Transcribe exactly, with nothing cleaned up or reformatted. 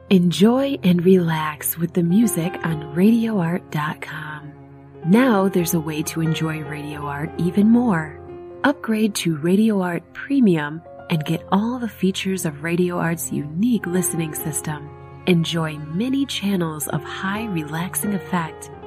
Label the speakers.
Speaker 1: Enjoy and relax with the music on radio art dot com. Now there's a way to enjoy Radio Art even more. Upgrade to Radio Art Premium and get all the features of Radio Art's unique listening system. Enjoy many channels of high relaxing effect